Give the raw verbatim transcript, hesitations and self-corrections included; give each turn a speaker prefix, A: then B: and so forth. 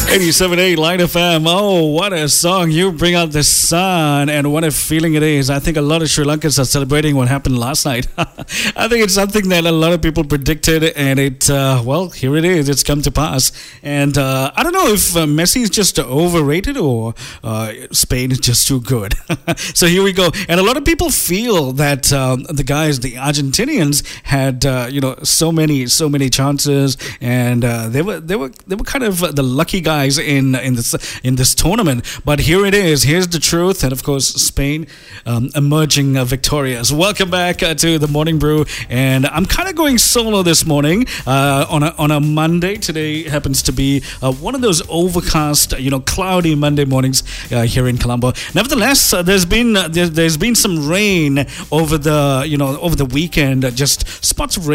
A: eighty-seven point eight Line F M. Oh, what a song. You bring out the sun, and what a feeling it is. I think a lot of Sri Lankans are celebrating what happened last night. I think it's something that a lot of people predicted, and it, uh, well, here it is. It's come to pass. And uh, I don't know if uh, Messi is just overrated or uh, Spain is just too good. So here we go. And a lot of people feel that um, the guys, the Argentinians, had uh, you know so many, so many chances, and uh, they were they were they were kind of the lucky guys in in this in this tournament. But here it is. Here's the truth, and of course, Spain um, emerging uh, victorious. Welcome back uh, to the Morning Brew, and I'm kind of going solo this morning uh, on a on a Monday. Today happens to be uh, one of those overcast, you know, cloudy Monday mornings uh, here in Colombo. Nevertheless, uh, there's been uh, there, there's been some rain over the you know over the weekend. Uh, just spots of rain.